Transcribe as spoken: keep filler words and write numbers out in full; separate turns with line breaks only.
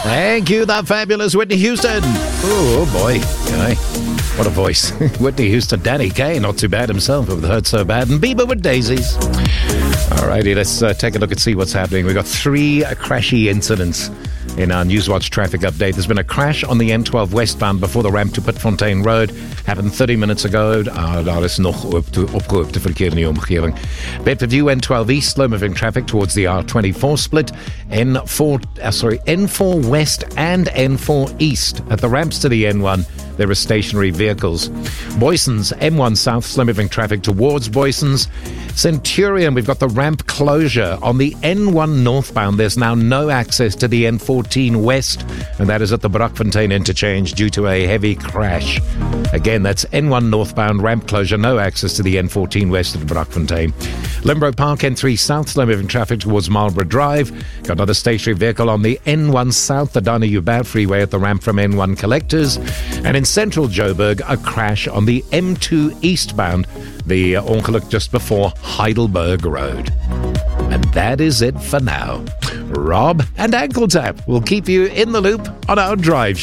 Thank you, the fabulous Whitney Houston. Oh, boy. Okay. What a voice. Whitney Houston, Danny Kaye, not too bad himself with Hurt So Bad, and Bieber with Daisies. All righty, let's uh, take a look and see what's happening. We've got three uh, crashy incidents in our Newswatch traffic update. There's been a crash on the N twelve westbound before the ramp to Pitfontein Road. Happened thirty minutes ago. Uh, daar is nog op de, opgehoopte verkeer in die omgeving. Bedford View N twelve East, slow-moving traffic towards the R twenty-four split. N four, uh, sorry, N four West and N four East. At the ramps to the N one, there are stationary vehicles. Boysons, M one South, slow-moving traffic towards Boysons. Centurion, we've got the ramp closure. On the N one northbound, there's now no access to the N fourteen West, and that is at the Brockfontein interchange due to a heavy crash. Again, that's N one northbound, ramp closure, no access to the N fourteen West at Brockfontein. Limbro Park, N three South, slow-moving traffic towards Marlborough Drive. Got another stationary vehicle on the N one South, the Dana Ubad Freeway at the ramp from N one Collectors. And in central Joburg, a crash on the M two eastbound, the uh, ongeluk just before Heidelberg Road. And that is it for now. Rob and Ankle Tap will keep you in the loop on our drive